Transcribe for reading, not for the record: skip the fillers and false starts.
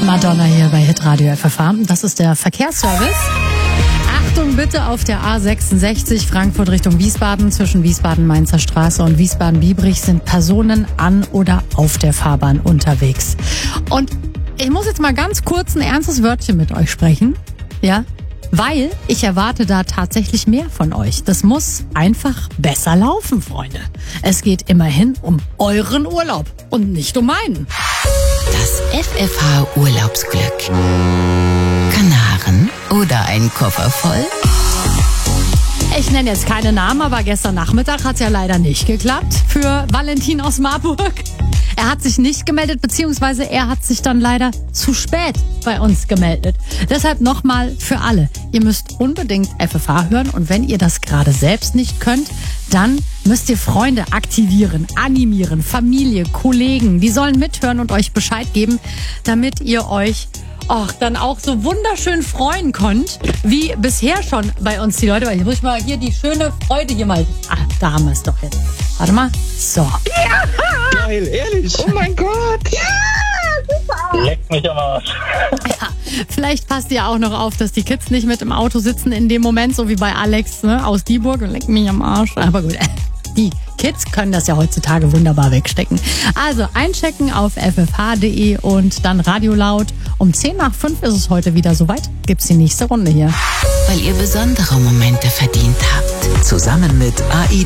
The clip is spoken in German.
Madonna hier bei Hitradio FFH. Das ist der Verkehrsservice. Achtung bitte auf der A66 Frankfurt Richtung Wiesbaden. Zwischen Wiesbaden-Mainzer Straße und Wiesbaden-Biebrich sind Personen an oder auf der Fahrbahn unterwegs. Und ich muss jetzt mal ganz kurz ein ernstes Wörtchen mit euch sprechen. Ja, weil ich erwarte da tatsächlich mehr von euch. Das muss einfach besser laufen, Freunde. Es geht immerhin um euren Urlaub und nicht um meinen. Das FFH-Urlaubsglück. Kanaren oder ein Koffer voll? Ich nenne jetzt keine Namen, aber gestern Nachmittag hat es ja leider nicht geklappt für Valentin aus Marburg. Er hat sich nicht gemeldet, beziehungsweise er hat sich dann leider zu spät bei uns gemeldet. Deshalb nochmal für alle. Ihr müsst unbedingt FFH hören und wenn ihr das gerade selbst nicht könnt, dann müsst ihr Freunde aktivieren, animieren, Familie, Kollegen. Die sollen mithören und euch Bescheid geben, damit ihr euch dann auch so wunderschön freuen könnt, wie bisher schon bei uns die Leute. Weil ich muss mal hier die schöne Freude hier mal... Ach, da haben wir es doch jetzt. Warte mal. So. Ja! Geil, ehrlich. Oh mein Gott. Ja, super. Leck mich am Arsch. Ja, vielleicht passt ihr auch noch auf, dass die Kids nicht mit im Auto sitzen in dem Moment, so wie bei Alex, ne, aus Dieburg und leck mich am Arsch. Aber gut, die Kids können das ja heutzutage wunderbar wegstecken. Also einchecken auf ffh.de und dann Radio Laut. Um 10:05 ist es heute wieder soweit. Gibt's die nächste Runde hier. Weil ihr besondere Momente verdient habt. Zusammen mit AID